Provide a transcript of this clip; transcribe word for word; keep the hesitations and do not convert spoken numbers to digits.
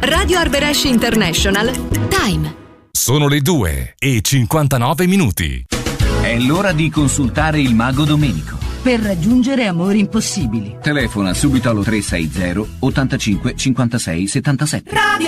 Radio Arberesh International. Time. Sono le due e cinquantanove minuti. È l'ora di consultare il mago Domenico. Per raggiungere amori impossibili. Telefona subito allo tre sei zero ottantacinque cinquantasei settantasette. Radio